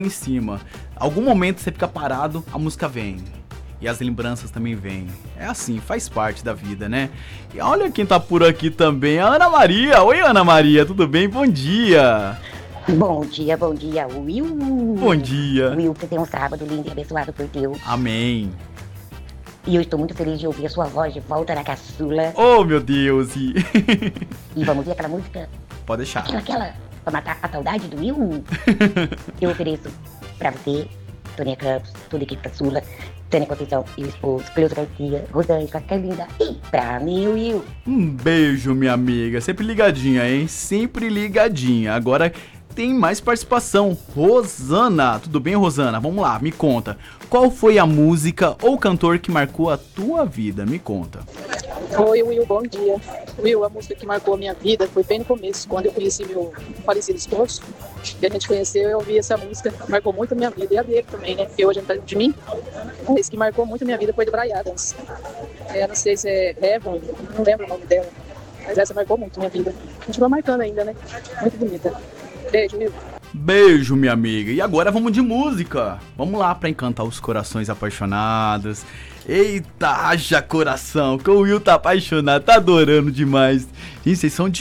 em cima. Algum momento você fica parado, a música vem. E as lembranças também vêm. É assim, faz parte da vida, né? E olha quem tá por aqui também, a Ana Maria. Oi, Ana Maria, tudo bem? Bom dia. Bom dia, Will. Bom dia. Will, você tem um sábado lindo e abençoado por Deus. Amém. E eu estou muito feliz de ouvir a sua voz de volta na caçula. Oh, meu Deus. E vamos ver aquela música? Pode deixar. Aquela, pra matar a saudade do Will. Eu ofereço pra você, Tônia Campos, toda a equipe caçula, Tânia Conceição e o esposo, Cleusa Garcia, Rosângela, Carlinda e pra mim, Will. Um beijo, minha amiga. Sempre ligadinha, hein? Sempre ligadinha. Agora tem mais participação. Rosana. Tudo bem, Rosana? Vamos lá, me conta. Qual foi a música ou cantor que marcou a tua vida? Me conta. Oi, Will, bom dia. Will, a música que marcou a minha vida foi bem no começo, quando eu conheci meu falecido esposo. Que a gente conheceu, eu ouvi essa música, marcou muito a minha vida. E a dele também, né? Porque hoje ele tá de mim. Esse que marcou muito a minha vida foi do Bryan Adams. Não sei se é Heaven, não lembro o nome dela. Mas essa marcou muito a minha vida. Continua marcando ainda, né? Muito bonita. Beijo, Will. Beijo, minha amiga. E agora vamos de música. Vamos lá pra encantar os corações apaixonados. Eita, haja coração, que o Will tá apaixonado, tá adorando demais. Gente, vocês são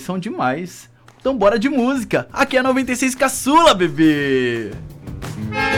demais. Então bora de música. Aqui é 96 Caçula, bebê.